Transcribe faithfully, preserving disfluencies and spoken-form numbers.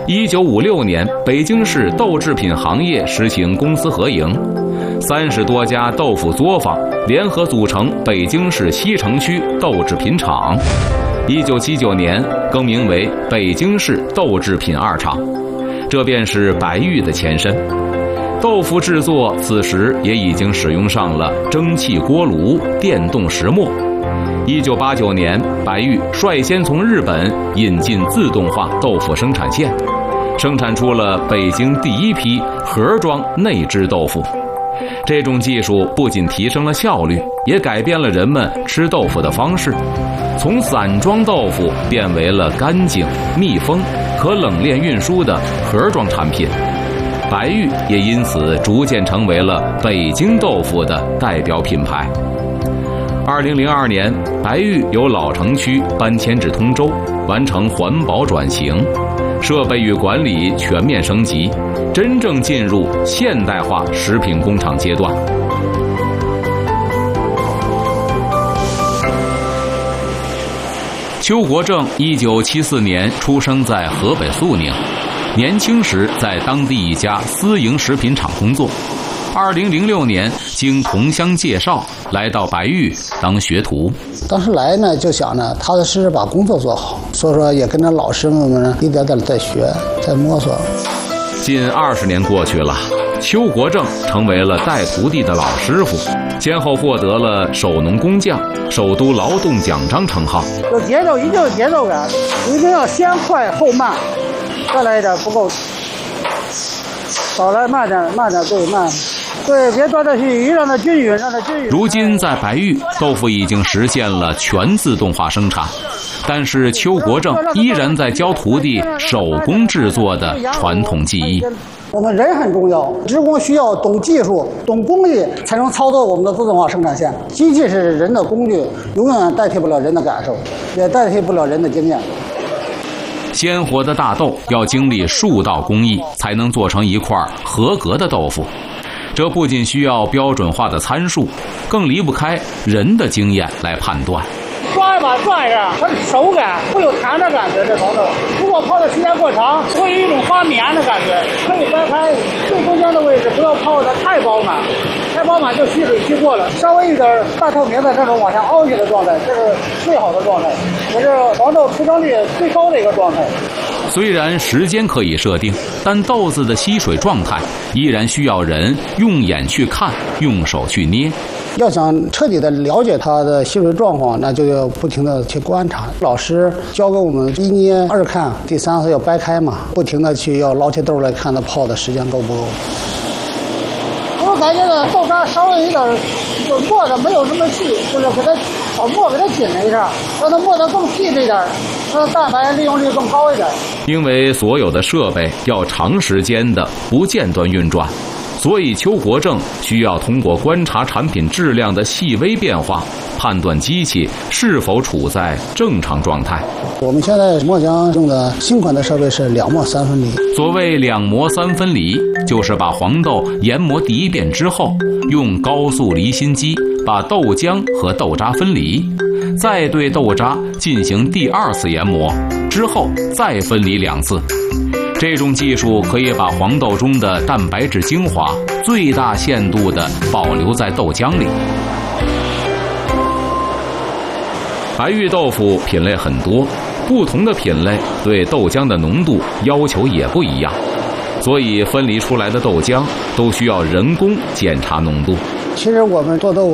一九五六年，北京市豆制品行业实行公私合营，三十多家豆腐作坊联合组成北京市西城区豆制品厂。一九七九年更名为北京市豆制品二厂，这便是白玉的前身。豆腐制作此时也已经使用上了蒸汽锅炉、电动石磨。一九八九年，白玉率先从日本引进自动化豆腐生产线，生产出了北京第一批盒装内制豆腐。这种技术不仅提升了效率，也改变了人们吃豆腐的方式，从散装豆腐变为了干净、密封、可冷链运输的盒装产品。白玉也因此逐渐成为了北京豆腐的代表品牌。二零零二年，白玉由老城区搬迁至通州，完成环保转型，设备与管理全面升级，真正进入现代化食品工厂阶段。邱国正一九七四年出生在河北肃宁，年轻时在当地一家私营食品厂工作。二零零六年，经同乡介绍，来到白玉当学徒。 当时来呢，就想呢，踏踏实实把工作做好，所以说也跟着老师们们一点点在学，在摸索。 近二十年过去了，邱国正成为了带徒弟的老师傅，先后获得了首农工匠、首都劳动奖章称号。 有节奏，一定有节奏感，一定要先快后慢，再来一点不够，少来慢点，慢点对慢。对，别断断续续，让它均匀，让它均匀。 如今在白玉，豆腐已经实现了全自动化生产，但是邱国正依然在教徒弟手工制作的传统技艺。 我们人很重要，职工需要懂技术、懂工艺，才能操作我们的自动化生产线。机器是人的工具，永远代替不了人的感受，也代替不了人的经验。 鲜活的大豆要经历数道工艺，才能做成一块合格的豆腐。这不仅需要标准化的参数，更离不开人的经验来判断。 抓一把转一下，它的手感会有弹的感觉。这黄豆如果泡的时间过长，会有一种发绵的感觉。可以掰开最中间的位置，不要泡的太饱满，太饱满就吸水吸过了。稍微一点半透明的这种往下凹下的状态，这是最好的状态，也是黄豆出生率最高的一个状态。 虽然时间可以设定，但豆子的吸水状态依然需要人用眼去看，用手去捏。 要想彻底的了解它的吸水状况，那就要不停的去观察。老师教给我们一捏二看，第三次要掰开嘛，不停的去要捞起豆来看它泡的时间够不够。 我感觉呢，豆渣稍微有点就磨的没有那么细，就是给它把磨给它紧了一下，让它磨得更细这点，让蛋白利用率更高一点。 因为所有的设备要长时间的不间断运转，所以邱国正需要通过观察产品质量的细微变化，判断机器是否处在正常状态。 我们现在磨浆用的新款的设备是两磨三分离。 所谓两磨三分离，就是把黄豆研磨第一遍之后，用高速离心机把豆浆和豆渣分离，再对豆渣进行第二次研磨，之后再分离两次。这种技术可以把黄豆中的蛋白质精华最大限度地保留在豆浆里。白玉豆腐品类很多，不同的品类对豆浆的浓度要求也不一样，所以分离出来的豆浆都需要人工检查浓度。 其实我们做豆腐